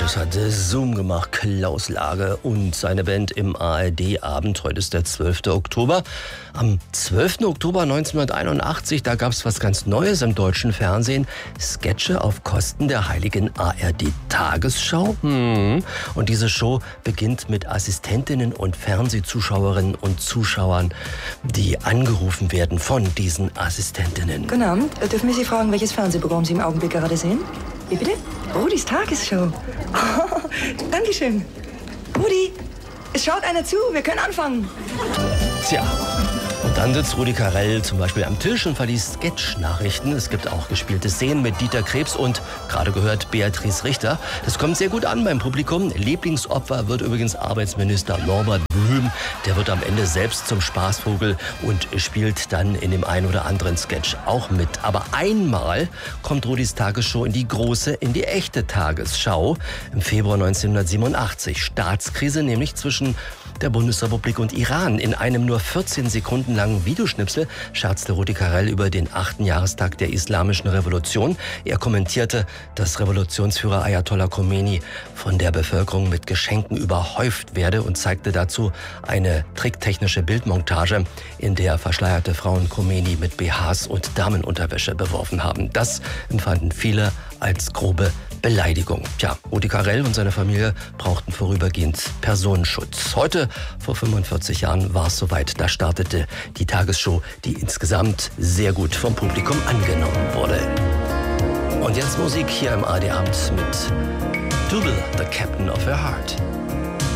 das hat Zoom gemacht, Klaus Lage und seine Band im ARD-Abend. Heute ist der 12. Oktober. Am 12. Oktober 1981, da gab es was ganz Neues im deutschen Fernsehen. Sketche auf Kosten der heiligen ARD-Tagesschau. Und diese Show beginnt mit Assistentinnen und Fernsehzuschauerinnen und Zuschauern, die angerufen werden von diesen Assistentinnen. Guten Abend. Dürfen wir Sie fragen, welches Fernsehprogramm Sie im Augenblick gerade sehen? Wie bitte? Rudis Tagesshow. Oh, Dankeschön. Rudi, es schaut einer zu. Wir können anfangen. Tja, und dann sitzt Rudi Carrell zum Beispiel am Tisch und verliest Sketch-Nachrichten. Es gibt auch gespielte Szenen mit Dieter Krebs und, gerade gehört, Beatrice Richter. Das kommt sehr gut an beim Publikum. Lieblingsopfer wird übrigens Arbeitsminister Norbert Blüm. Der wird am Ende selbst zum Spaßvogel und spielt dann in dem einen oder anderen Sketch auch mit. Aber einmal kommt Rudis Tagesshow in die echte Tagesschau im Februar 1987. Staatskrise, nämlich zwischen der Bundesrepublik und Iran. In einem nur 14 Sekunden langen Videoschnipsel scherzte Rudi Carrell über den 8. Jahrestag der Islamischen Revolution. Er kommentierte, dass Revolutionsführer Ayatollah Khomeini von der Bevölkerung mit Geschenken überhäuft werde und zeigte dazu eine tricktechnische Bildmontage, in der verschleierte Frauen Khomeini mit BHs und Damenunterwäsche beworfen haben. Das empfanden viele als grobe Beleidigung. Tja, Rudi Carrell und seine Familie brauchten vorübergehend Personenschutz. Heute, vor 45 Jahren, war es soweit. Da startete die Tagesshow, die insgesamt sehr gut vom Publikum angenommen wurde. Und jetzt Musik hier im ARD-Abend mit Double, the Captain of Her Heart.